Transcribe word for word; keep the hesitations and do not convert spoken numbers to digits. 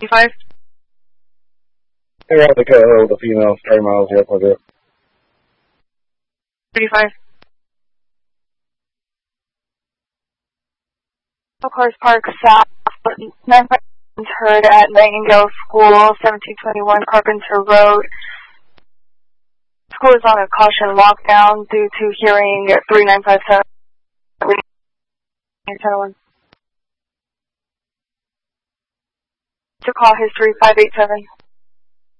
five. Hey, Rob, the Hill, the female, Terry Miles, yeah, for it. thirty-five. Cars Park South, nine five heard at Nightingale School, seventeen twenty-one Carpenter Road. School is on a caution lockdown due to hearing three nine five seven. To call history five eight seven.